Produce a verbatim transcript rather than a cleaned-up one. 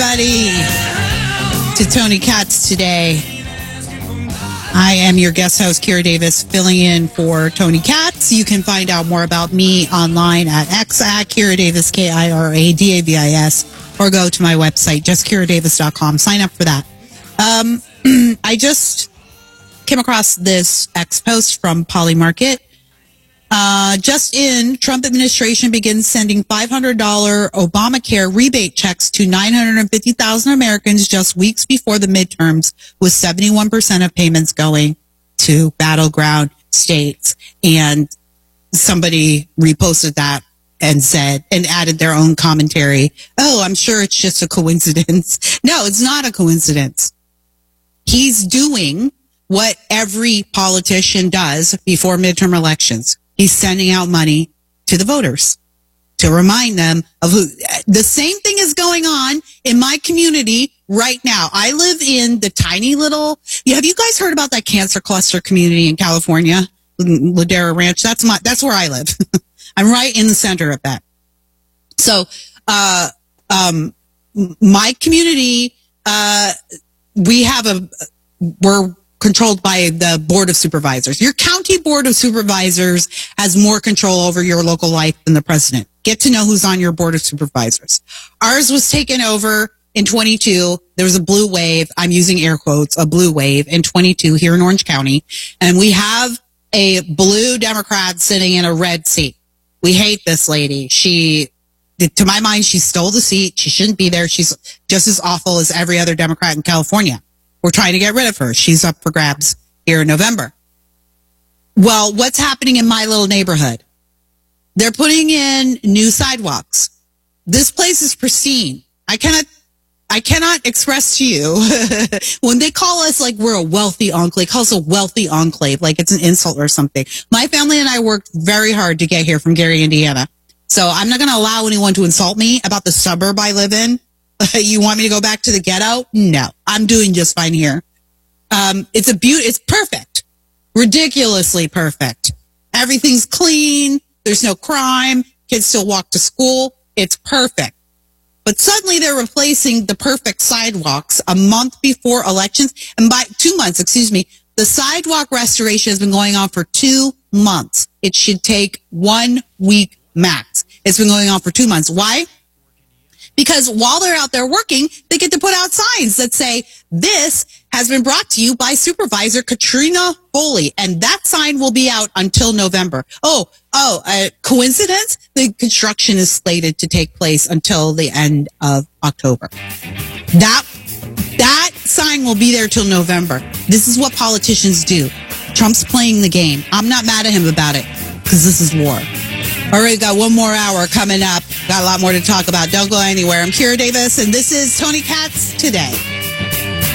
everybody, to Tony Katz today. I am your guest host, Kira Davis, filling in for Tony Katz. You can find out more about me online at X at Kira Davis, K I R A D A V I S, or go to my website, just kira davis dot com. Sign up for that. Um, I just came across this X post from Polymarket. Uh, just in, Trump administration begins sending five hundred dollars Obamacare rebate checks to nine hundred fifty thousand Americans just weeks before the midterms, with seventy-one percent of payments going to battleground states. And somebody reposted that and said, and added their own commentary. Oh, I'm sure it's just a coincidence. No, it's not a coincidence. He's doing what every politician does before midterm elections. He's sending out money to the voters to remind them of who. The same thing is going on in my community right now. I live in the tiny little, have you guys heard about that cancer cluster community in California? Ladera Ranch. That's my, that's where I live. I'm right in the center of that. So, uh, um, my community, uh, we have a, we're controlled by the Board of Supervisors. Your county Board of Supervisors has more control over your local life than the president. Get to know who's on your Board of Supervisors. Ours was taken over in twenty-two. There was a blue wave. I'm using air quotes, a blue wave in twenty-two here in Orange County. And we have a blue Democrat sitting in a red seat. We hate this lady. She, to my mind, she stole the seat. She shouldn't be there. She's just as awful as every other Democrat in California. We're trying to get rid of her. She's up for grabs here in November. Well, what's happening in my little neighborhood? They're putting in new sidewalks. This place is pristine. I cannot, I cannot express to you when they call us like we're a wealthy enclave, call us a wealthy enclave, like it's an insult or something. My family and I worked very hard to get here from Gary, Indiana. So I'm not going to allow anyone to insult me about the suburb I live in. You want me to go back to the ghetto? No, I'm doing just fine here. Um, it's a beauty. It's perfect. Ridiculously perfect. Everything's clean. There's no crime. Kids still walk to school. It's perfect. But suddenly they're replacing the perfect sidewalks a month before elections. And by two months, excuse me, the sidewalk restoration has been going on for two months. It should take one week max. It's been going on for two months. Why? Because while they're out there working, they get to put out signs that say, this has been brought to you by Supervisor Katrina Foley. And that sign will be out until November. Oh, oh, uh, coincidence? The construction is slated to take place until the end of October. That, that sign will be there till November. This is what politicians do. Trump's playing the game. I'm not mad at him about it because this is war. All right, got one more hour coming up. Got a lot more to talk about. Don't go anywhere. I'm Kira Davis, and this is Tony Katz Today.